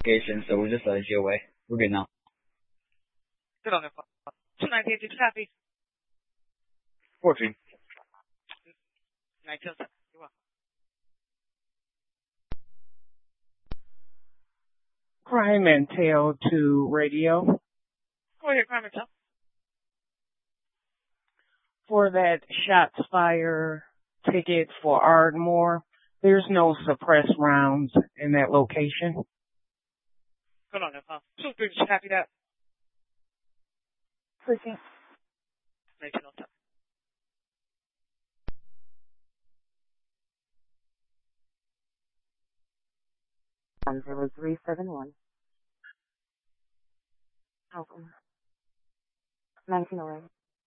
location, so we'll just GOA. We're good now. Good on it. 298, did you copy? 14. 1907. You're welcome. Crime and Tale to radio. Go ahead, Crime and Tale. For that shots fire ticket for Ardmore, there's no suppressed rounds in that location. Good on it. 2-3, did you copy that? Pushing. 1907. 10371. Welcome. 1908.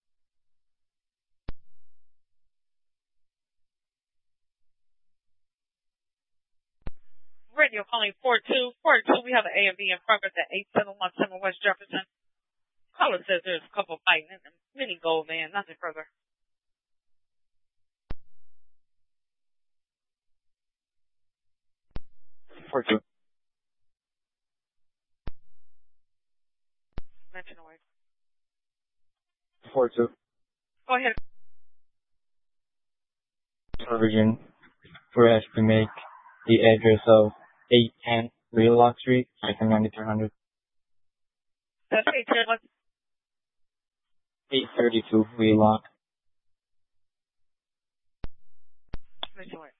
Radio calling 4242. We have an A and B in progress at 8717 West Jefferson. Caller says there's a couple fighting in the mini gold van. Nothing further. Four two. 1908. 4-2. Go ahead. Virgin, for us to make the address of 810 Wheelock Street, item 9300. That's 810. 832 Wheelock. 1908.